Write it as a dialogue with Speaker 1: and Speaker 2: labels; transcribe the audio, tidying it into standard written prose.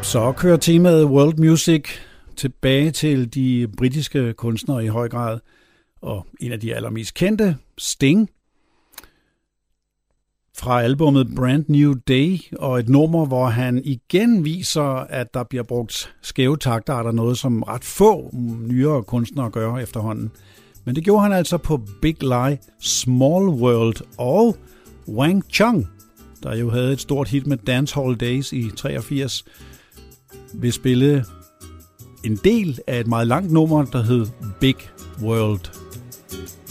Speaker 1: Så kører temaet World Music tilbage til de britiske kunstnere i høj grad, og en af de allermest kendte, Sting, fra albummet Brand New Day, og et nummer, hvor han igen viser, at der bliver brugt skæve taktarter, noget som ret få nyere kunstnere gør efterhånden. Men det gjorde han altså på Big Lie, Small World og Wang Chung, der jo havde et stort hit med Dancehall Days i 83, vil spille en del af et meget langt nummer, der hed Big World.